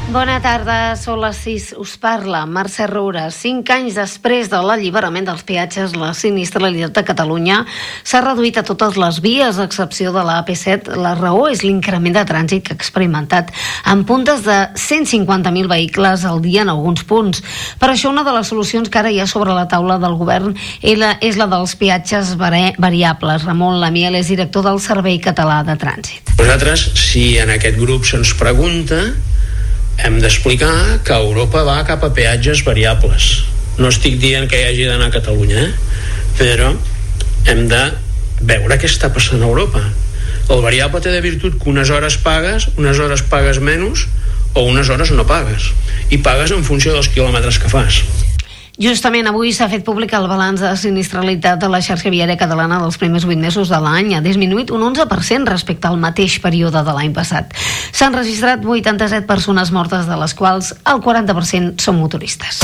Bona tarda, són les 6, us parla Mercè Roura. 5 anys després de l'alliberament dels peatges, la sinistralitat de Catalunya s'ha reduït a totes les vies, a excepció de la AP7. La raó és l'increment de trànsit que ha experimentat en puntes de 150.000 vehicles al dia en alguns punts. Per això, una de les solucions que ara hi ha sobre la taula del govern és la dels peatges variables. Ramon Lamiel és director del Servei Català de Trànsit. Nosaltres, si en aquest grup se'ns pregunta, hem d'explicar que Europa va cap a peatges variables. No estic dient que hi hagi d'anar a Catalunya, però hem de veure què està passant a Europa. El variable té de virtut que unes hores pagues menys, o unes hores no pagues. I pagues en funció dels quilòmetres que fas. Justament avui s'ha fet públic el balanç de sinistralitat de la xarxa viària catalana dels primers 8 mesos de l'any. Ha disminuït un 11% respecte al mateix període de l'any passat. S'han registrat 87 persones mortes, de les quals el 40% són motoristes.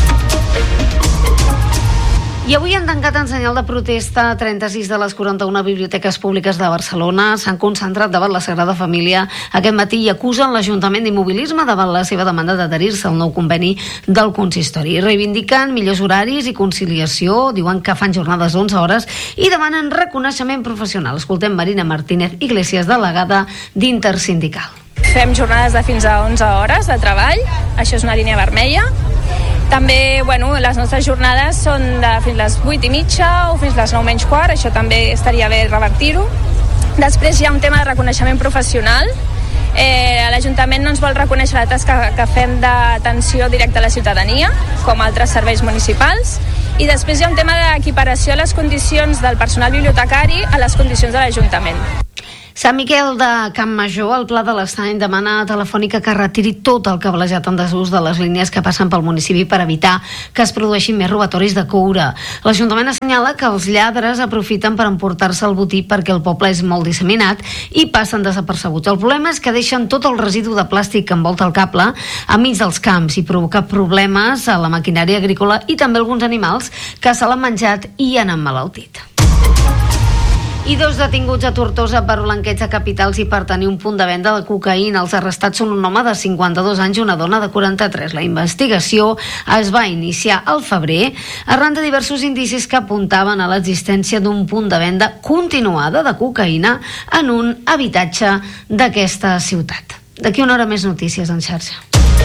I avui han tancat en senyal de protesta 36 de les 41 biblioteques públiques de Barcelona. S'han concentrat davant la Sagrada Família aquest matí i acusen l'Ajuntament d'immobilisme davant la seva demanda d'adherir-se al nou conveni del consistori. Reivindiquen millors horaris i conciliació, diuen que fan jornades d'11 hores i demanen reconeixement professional. Escoltem Marina Martínez Iglesias, delegada d'Intersindical. Fem jornades de fins a 11 hores de treball, això és una línia vermella. També, les nostres jornades són de fins les 8:30 o fins les 9 menys quart, això també estaria bé revertir-ho. Després hi ha un tema de reconeixement professional. L'Ajuntament no ens vol reconèixer la tasca que fem d'atenció directa a la ciutadania, com altres serveis municipals. I després hi ha un tema d'equiparació a les condicions del personal bibliotecari a les condicions de l'Ajuntament. Sant Miquel de Campmajor, el Pla de l'Estany, demana a Telefònica que retiri tot el cablejat en desús de les línies que passen pel municipi per evitar que es produeixin més robatoris de coure. L'Ajuntament assenyala que els lladres aprofiten per emportar-se el botí perquè el poble és molt disseminat i passen desapercebuts. El problema és que deixen tot el residu de plàstic que envolta el cable enmig dels camps i provoca problemes a la maquinària agrícola i també alguns animals que se l'han menjat i han emmalaltit. I 2 detinguts a Tortosa per blanqueig de capitals i per tenir un punt de venda de cocaïna. Els arrestats són un home de 52 anys i una dona de 43. La investigació es va iniciar al febrer arran de diversos indicis que apuntaven a l'existència d'un punt de venda continuada de cocaïna en un habitatge d'aquesta ciutat. D'aquí una hora més notícies en xarxa.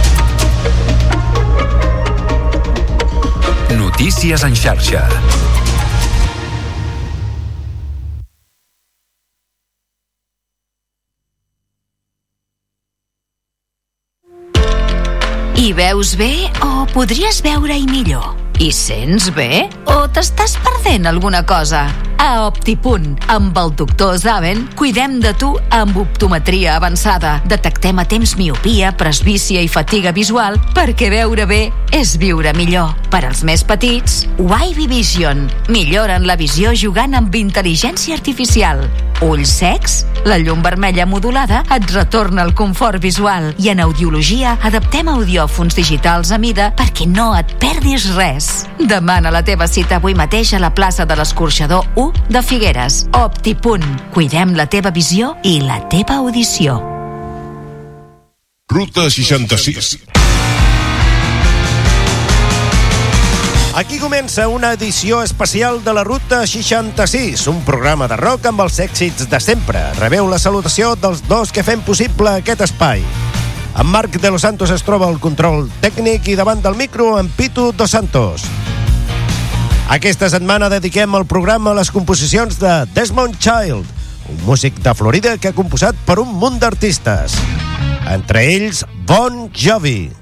Notícies en xarxa. I veus bé o podries veure-hi millor? I sents bé o t'estàs perdent alguna cosa? A Optipunt, amb el doctor Zaven, cuidem de tu amb optometria avançada. Detectem a temps miopia, presbícia i fatiga visual perquè veure bé és viure millor. Per als més petits, Wavy Vision. Milloren la visió jugant amb intel·ligència artificial. Ulls secs? La llum vermella modulada et retorna el confort visual. I en audiologia adaptem audiòfons digitals a mida perquè no et perdis res. Demana la teva cita avui mateix a la plaça de l'Escorxador 1 de Figueres. Optipunt. Cuidem la teva visió i la teva audició. Ruta 66. Aquí comença una edició especial de la Ruta 66, un programa de rock amb els èxits de sempre. Rebeu la salutació dels dos que fem possible aquest espai. En Marc de los Santos es troba al control tècnic i davant del micro en Pitu dos Santos. Aquesta setmana dediquem el programa a les composicions de Desmond Child, un músic de Florida que ha composat per un munt d'artistes, entre ells Bon Jovi.